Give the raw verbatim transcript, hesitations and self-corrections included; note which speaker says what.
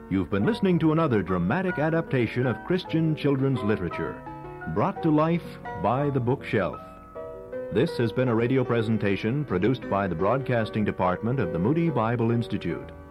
Speaker 1: You've been listening to another dramatic adaptation of Christian children's literature, brought to life by the bookshelf. This has been a radio presentation produced by the Broadcasting Department of the Moody Bible Institute.